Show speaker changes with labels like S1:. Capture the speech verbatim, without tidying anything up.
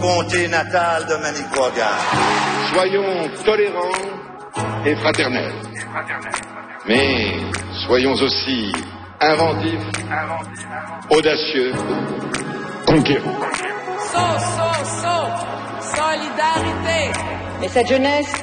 S1: comté natal de Manicouagan.
S2: Soyons tolérants et fraternels. Mais soyons aussi inventifs, audacieux, conquérants.
S3: So, so, so, solidarité.
S4: Et cette jeunesse